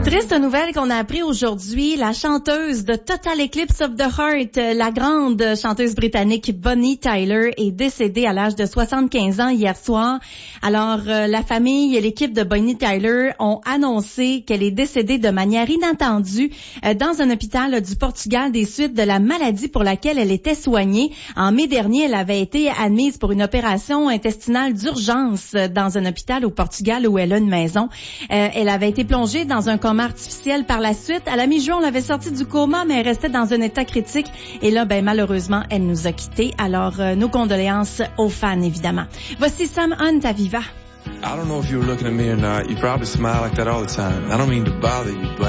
Triste nouvelle qu'on a appris aujourd'hui, la chanteuse de Total Eclipse of the Heart, la grande chanteuse britannique Bonnie Tyler est décédée à l'âge de 75 ans hier soir. Alors, la famille et l'équipe de Bonnie Tyler ont annoncé qu'elle est décédée de manière inattendue dans un hôpital du Portugal des suites de la maladie pour laquelle elle était soignée. En mai dernier, elle avait été admise pour une opération intestinale d'urgence dans un hôpital au Portugal où elle a une maison. Elle avait été plongée dans un coma artificiel par la suite. À la mi-juin, on l'avait sortie du coma, mais elle restait dans un état critique. Et là, malheureusement, elle nous a quittés. Alors, nos condoléances aux fans, évidemment. Voici Sam Hunt à Viva. I don't know if you were looking at me or not. You probably smile like that all the time. I don't mean to bother you, but